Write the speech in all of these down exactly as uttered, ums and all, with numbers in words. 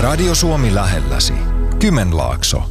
Radio Suomi lähelläsi. Kymenlaakso.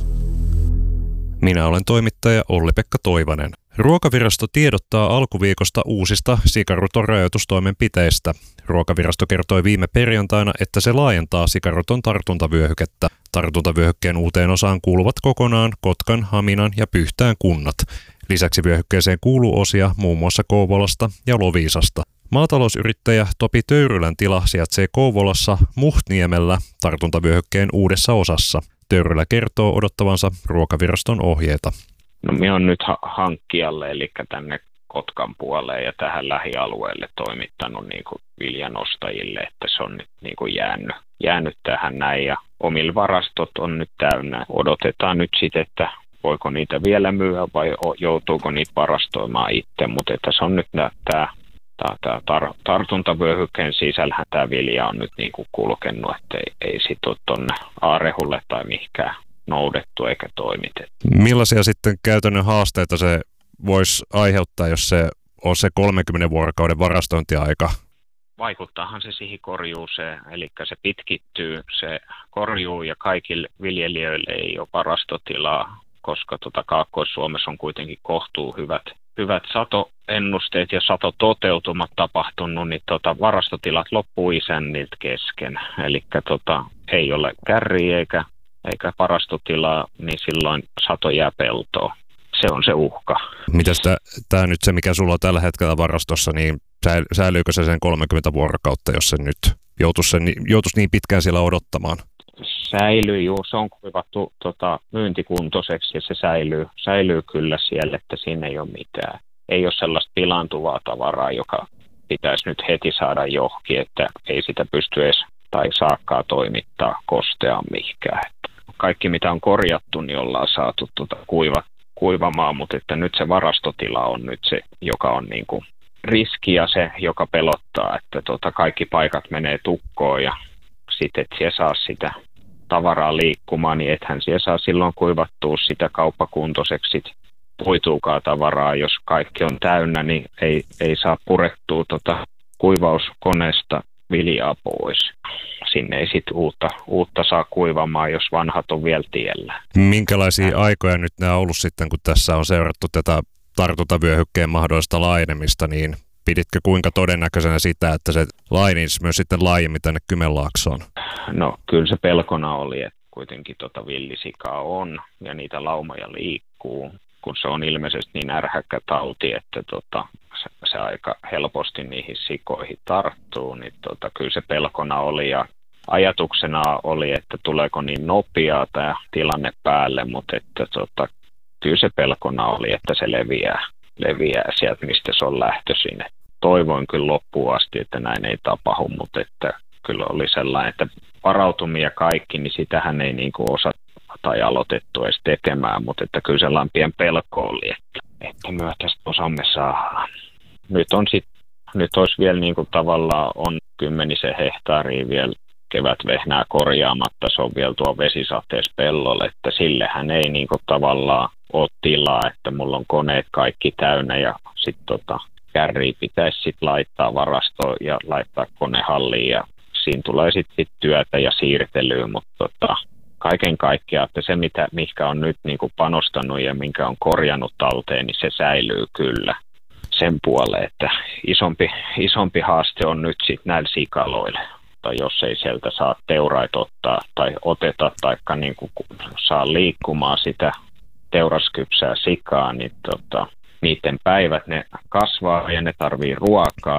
Minä olen toimittaja Olli-Pekka Toivanen. Ruokavirasto tiedottaa alkuviikosta uusista sikaruton rajoitustoimenpiteistä. Ruokavirasto kertoi viime perjantaina, että se laajentaa sikaruton tartuntavyöhykettä. Tartuntavyöhykkeen uuteen osaan kuuluvat kokonaan Kotkan, Haminan ja Pyhtään kunnat. Lisäksi vyöhykkeeseen kuuluu osia muun muassa Kouvolasta ja Loviisasta. Maatalousyrittäjä Topi Töyrylän tila sijaitsee Kouvolassa Muhtniemellä tartuntavyöhykkeen uudessa osassa. Töyrylä kertoo odottavansa ruokaviraston ohjeita. No minä olen nyt ha- hankkijalle, eli tänne Kotkan puoleen ja tähän lähialueelle toimittanut niin kuin viljanostajille, että se on nyt niin kuin jäänyt, jäänyt tähän näin ja omilla varastot on nyt täynnä. Odotetaan nyt sitten, että voiko niitä vielä myyä vai joutuuko niitä varastoimaan itse, mutta että se on nyt tämä Tämä tar- tartuntavyöhykkeen sisällähän tämä vilja on nyt niin kuin kulkenut, että ei, ei sit ole tuonne Aarehulle tai mihinkään noudettu eikä toimitettu. Millaisia sitten käytännön haasteita se voisi aiheuttaa, jos se on se kolmenkymmenen vuorokauden varastointiaika? Vaikuttaahan se siihen korjuuseen, eli se pitkittyy, se korjuu ja kaikille viljelijöille ei ole varastotilaa, koska tuota Kaakkois-Suomessa on kuitenkin kohtuu hyvät, hyvät satoennusteet ja satototeutumat tapahtunut, niin tota varastotilat loppuu isänniltä kesken. Eli tota, ei ole kärriä eikä, eikä varastotilaa, niin silloin sato jää peltoon. Se on se uhka. Mitäs tämä nyt se, mikä sulla on tällä hetkellä varastossa, niin säilyykö se sen kolmekymmentä vuorokautta, jos se nyt joutuisi, joutuisi niin pitkään siellä odottamaan? Säilyy, juu, se on kuivattu tota, myyntikuntoiseksi ja se säilyy, säilyy kyllä siellä, että siinä ei ole mitään. Ei ole sellaista pilaantuvaa tavaraa, joka pitäisi nyt heti saada johonkin, että ei sitä pysty edes tai saakkaa toimittaa kosteaan mihinkään. Kaikki mitä on korjattu, niin ollaan saatu tuota kuiva, kuivamaan, mutta että nyt se varastotila on nyt se, joka on niin kuin riski ja se, joka pelottaa, että tota, kaikki paikat menee tukkoon ja sitten et siellä saa sitä tavaraa liikkumaan, niin ethän siellä saa silloin kuivattua sitä kauppakuntoiseksi puituukaan tavaraa. Jos kaikki on täynnä, niin ei, ei saa purettua tota kuivauskoneesta viljaa pois. Sinne ei sitten uutta, uutta saa kuivamaan, jos vanhat on vielä tiellä. Minkälaisia aikoja nyt nämä on ollut sitten, kun tässä on seurattu tätä tartuntavyöhykkeen mahdollista laajenemista, niin piditkö kuinka todennäköisenä sitä, että se laajenisi myös sitten laajemmin tänne Kymenlaaksoon? No kyllä se pelkona oli, että kuitenkin tota villisikaa on ja niitä laumoja liikkuu, kun se on ilmeisesti niin ärhäkkä tauti, että tota, se, se aika helposti niihin sikoihin tarttuu, niin tota, kyllä se pelkona oli ja ajatuksena oli, että tuleeko niin nopeaa tämä tilanne päälle, mutta että tota, kyllä se pelkona oli, että se leviää. leviää sieltä, mistä se on lähtöisin. Toivoin kyllä loppuun asti, että näin ei tapahdu, mutta että kyllä oli sellainen, että varautumia kaikki, niin sitähän ei niin kuin osa tai aloitettu edes tekemään, mutta että kyllä sellainen pien pelko oli, että, että me tästä osamme saada. Nyt on sit, nyt olisi vielä niin kuin tavallaan on kymmenisen hehtaaria vielä kevätvehnää korjaamatta, se on vielä tuo vesisateessa pellolle, että sillehän ei niin kuin tavallaan ole tilaa, että mulla on koneet kaikki täynnä ja sitten tota, kärriä pitäisi sitten laittaa varastoon ja laittaa konehalliin ja siinä tulee sitten sit työtä ja siirtelyä, mutta tota, kaiken kaikkiaan, että se mitä, mikä on nyt niin kuin panostanut ja minkä on korjannut talteen, niin se säilyy kyllä sen puoleen, että isompi, isompi haaste on nyt sitten näillä sikaloille. Tai jos ei sieltä saa teuraita ottaa tai oteta tai niin kuin saa liikkumaan sitä teuraskypsää sikaa, niin tota, niiden päivät ne kasvaa ja ne tarvii ruokaa